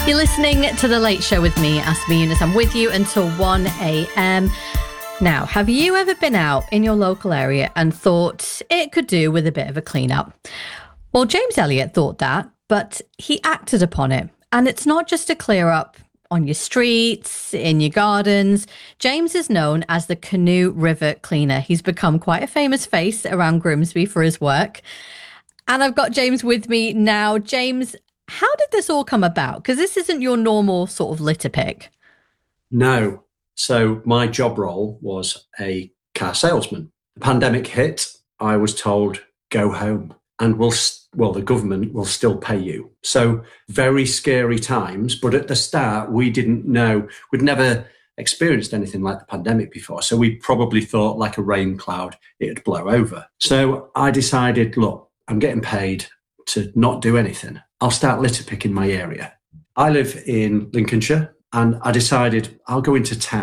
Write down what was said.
You're listening to The Late Show with me, Asma Yunus. I'm with you until 1 a.m. Now, have you ever been out in your local area and thought it could do with a bit of a clean up? Well, James Elliott thought that, but he acted upon it. And it's not just a clear up on your streets, in your gardens. James is known as the Canoe River Cleaner. He's become quite a famous face around Grimsby for his work. And I've got James with me now. James, how did this all come about? Because this isn't your normal sort of litter pick. No. So my job role was a car salesman. The pandemic hit. I was told, go home and the government will still pay you. So very scary times. But at the start, we didn't know. We'd never experienced anything like the pandemic before. So we probably thought like a rain cloud, it'd blow over. So I decided, look, I'm getting paid to not do anything. I'll start litter picking my area. I live in Lincolnshire and I decided I'll go into town